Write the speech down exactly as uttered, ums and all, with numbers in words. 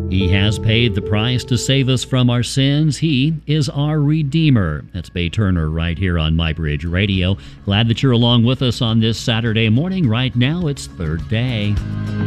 He has paid the price to save us from our sins. He is our Redeemer. That's Bay Turner right here on My Bridge Radio. Glad that you're along with us on this Saturday morning. Right now, it's third day.